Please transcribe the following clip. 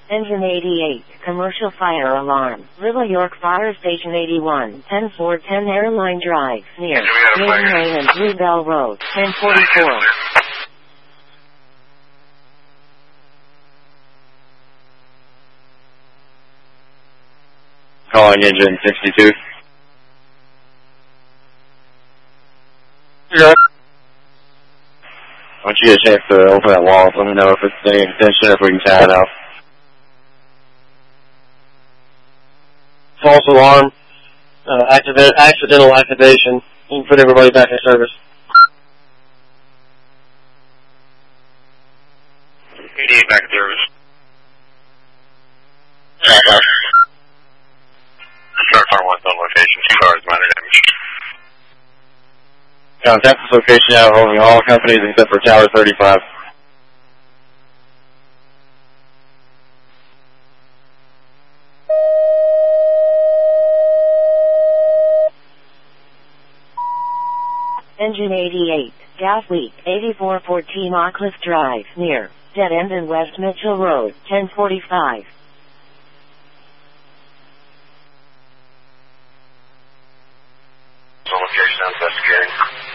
Engine 88, commercial fire alarm. Little York Fire Station 81, 10410 Airline Drive, near Maiden Lane and Bluebell Road, 1044. Calling engine 62. Yeah. I want you to get a chance to open that wall. Let me know if it's any extension or if we can tie it out. False alarm. Accidental activation. You can put everybody back in service. PD back in service. Shark Car 1's on location. 2 cars, minor damage. Contact this location now, holding all companies except for Tower 35. Engine 88, gas leak, 8414 Ockliff Drive, near Dead End and West Mitchell Road, 1045. On location, I'm investigating.